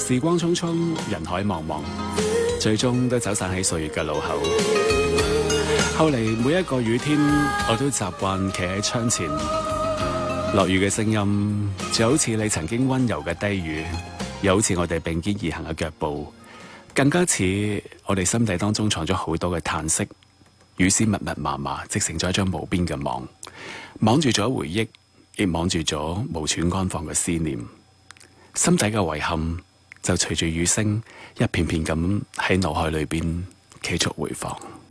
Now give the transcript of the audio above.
時光匆匆，人海茫茫，最終都走散喺歲月嘅路口。後嚟每一個雨天，我都習慣企喺窗前，落雨嘅聲音就好似你曾經溫柔嘅低語，又好似我哋並肩而行嘅腳步，更加似我哋心底當中藏咗好多嘅嘆息。雨絲密密麻麻，織成咗一張無邊嘅網，網住咗回憶，亦網住咗無處安放嘅思念。心底嘅遺憾就隨住雨聲一片片咁喺腦海裏邊繼續回放。